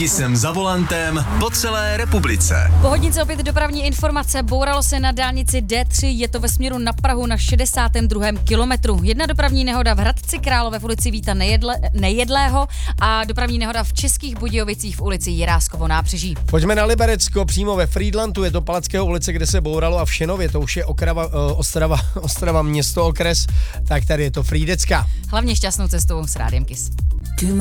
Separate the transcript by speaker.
Speaker 1: Kisem za volantem po celé republice.
Speaker 2: Pohodnice opět dopravní informace. Bouralo se na dálnici D3, je to ve směru na Prahu na 62. kilometru. Jedna dopravní nehoda v Hradci Králové v ulici Víta Nejedlého a dopravní nehoda v Českých Budějovicích v ulici Jiráskovo nábřeží.
Speaker 3: Pojďme na Liberecko, přímo ve Frýdlantu, je to Palackého ulice, kde se bouralo, a v Šenově, to už je Ostrava město, okres, tak tady je to Frýdecká.
Speaker 2: Hlavně šťastnou cestou s Rádiem Kiss.